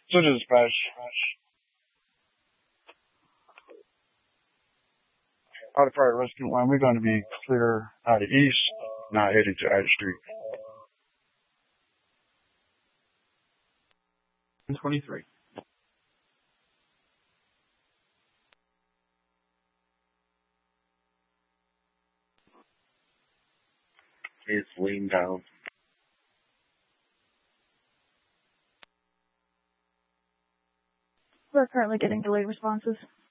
So dispatch. Out of Pride Rescue Line, we're going to be clear out of east, now heading to Ida Street. 23. It's lean down. We're currently getting delayed responses.